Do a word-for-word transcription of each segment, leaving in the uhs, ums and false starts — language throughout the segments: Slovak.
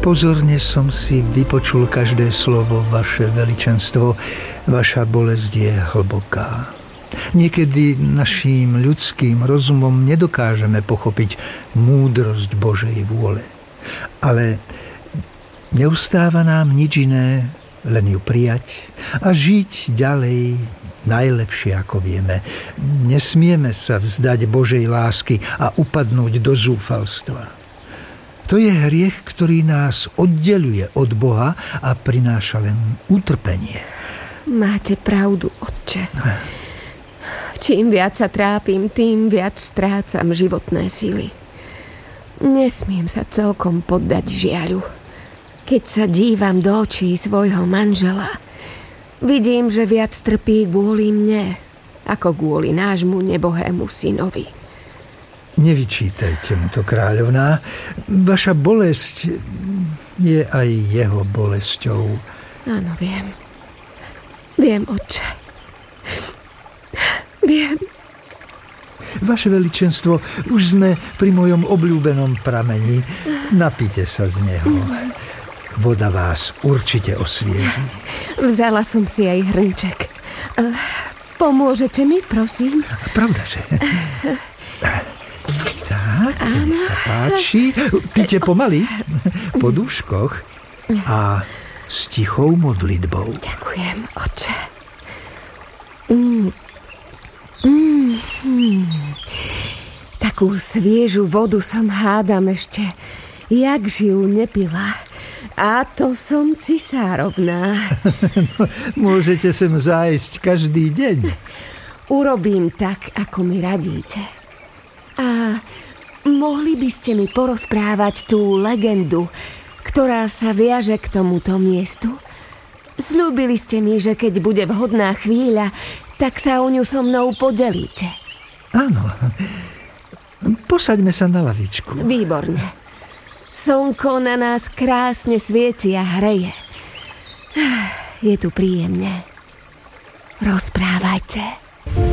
Pozorne som si vypočul každé slovo, vaše veličenstvo. Vaša bolesť je hlboká. Niekedy naším ľudským rozumom nedokážeme pochopiť múdrosť Božej vôle. Ale neustáva nám nič iné, len ju prijať a žiť ďalej najlepšie, ako vieme. Nesmieme sa vzdať Božej lásky a upadnúť do zúfalstva. To je hriech, ktorý nás oddeľuje od Boha a prináša len utrpenie. Máte pravdu, otče. Čím viac sa trápim, tým viac strácam životné sily. Nesmiem sa celkom poddať žiaľu. Keď sa dívam do očí svojho manžela, vidím, že viac trpí kvôli mne, ako kvôli nášmu nebohému synovi. Nevyčítajte mu to, kráľovná. Vaša bolesť je aj jeho bolesťou. Áno, viem. Viem, otče. Viem. Vaše veličenstvo, už sme pri mojom obľúbenom prameni. Napíte sa z neho. Voda vás určite osvieží. Vzala som si aj hrnček. Pomôžete mi, prosím? Pravda, že... Tak, nech sa páči. Píte pomaly, po dúškoch a s tichou modlitbou. Ďakujem, otče. Mm. Mm. Mm. Takú sviežu vodu som hádam ešte, jak žijú nepila. A to som cisárovná. No, môžete sem zájsť každý deň. Urobím tak, ako mi radíte. A mohli by ste mi porozprávať tú legendu, ktorá sa viaže k tomuto miestu? Sľúbili ste mi, že keď bude vhodná chvíľa, tak sa o ňu so mnou podelíte. Áno. Posaďme sa na lavičku. Výborne. Slnko na nás krásne svieti a hreje. Je tu príjemne. Rozprávajte.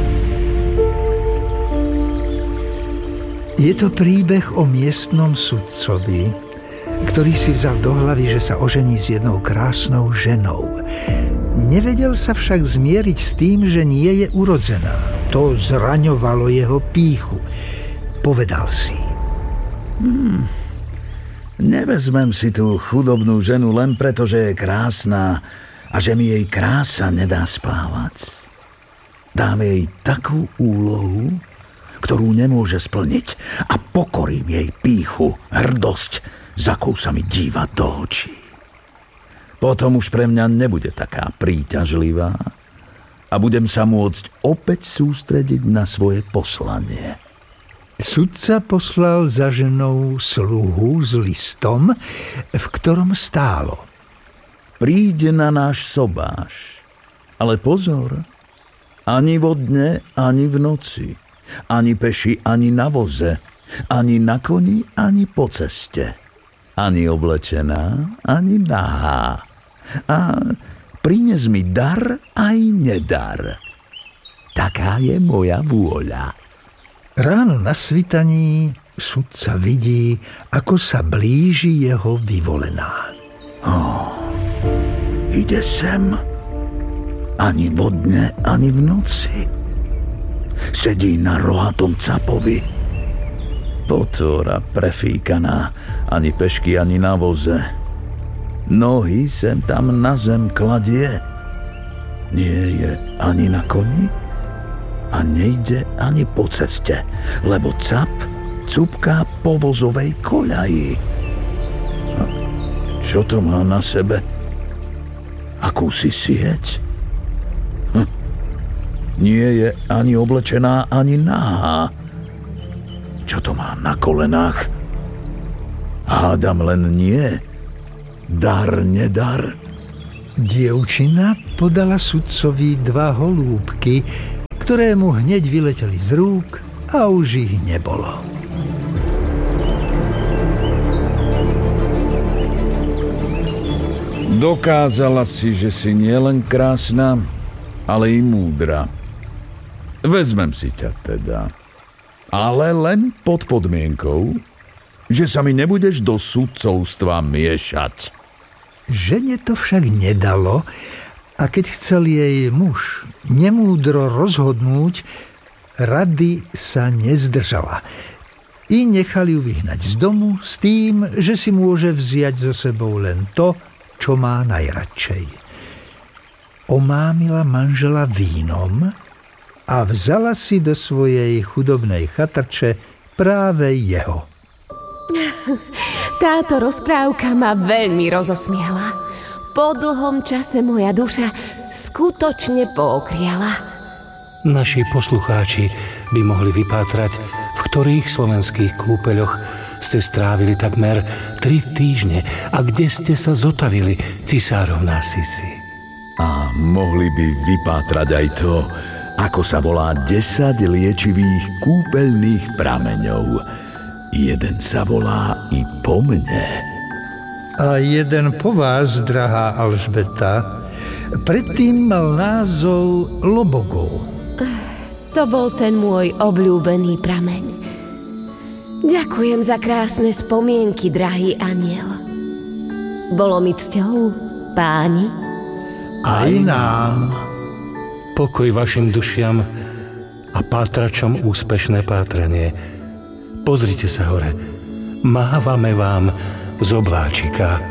Je to príbeh o miestnom sudcovi, ktorý si vzal do hlavy, že sa ožení s jednou krásnou ženou. Nevedel sa však zmieriť s tým, že nie je urodzená. To zraňovalo jeho pýchu. Povedal si: Hmm, nevezmem si tú chudobnú ženu len preto, že je krásna a že mi jej krása nedá spávať. Dám jej takú úlohu, ktorú nemôže splniť, a pokorím jej pýchu, hrdosť, za akou sa mi díva do očí. Potom už pre mňa nebude taká príťažlivá a budem sa môcť opäť sústrediť na svoje poslanie. Sudca poslal za ženou sluhu s listom, v ktorom stálo: Príde na náš sobáš, ale pozor, ani vo dne, ani v noci, ani peši, ani na voze, ani na koni, ani po ceste, ani oblečená, ani nahá. A prines mi dar aj nedar. Taká je moja vôľa. Ráno na svitaní sudca vidí, ako sa blíži jeho vyvolená. Oh, ide sem. Ani vo dne, ani v noci. Sedí na rohatom capovi. Potora prefíkaná, ani pešky, ani na voze. Nohy sem tam na zem kladie. Nie je ani na koni a nejde ani po ceste, lebo cap cupká po vozovej koľaji. A čo to má na sebe? Akúsi sieť? Hm. Nie je ani oblečená, ani nahá. Čo to má na kolenách? Hádam len nie. Dar, nedar. Dievčina podala sudcovi dva holúbky, ktoré mu hneď vyleteli z rúk a už ich nebolo. Dokázala si, že si nielen krásna, ale i múdra. Vezmem si ťa teda. Ale len pod podmienkou, že sa mi nebudeš do sudcovstva miešať. Žene to však nedalo a keď chcel jej muž nemúdro rozhodnúť, rady sa nezdržala. I nechali ju vyhnať z domu s tým, že si môže vziať so sebou len to, čo má najradšej. Omámila manžela vínom a vzala si do svojej chudobnej chatrče práve jeho. Táto rozprávka ma veľmi rozosmiala. Po dlhom čase moja duša skutočne pookriala. Naši poslucháči by mohli vypátrať, v ktorých slovenských kúpeľoch ste strávili takmer tri týždne a kde ste sa zotavili cisárovná Sisi. A mohli by vypátrať aj to, ako sa volá desať liečivých kúpeľných prameňov. Jeden sa volá i po mne. A jeden po vás, drahá Alžbeta, predtým mal názov Lobogov. To bol ten môj obľúbený prameň. Ďakujem za krásne spomienky, drahý aniel. Bolo mi cťou, páni. Aj nám. Pokoj vašim dušiam a pátračom úspešné pátranie. Pozrite sa hore. Mávame vám z obláčika.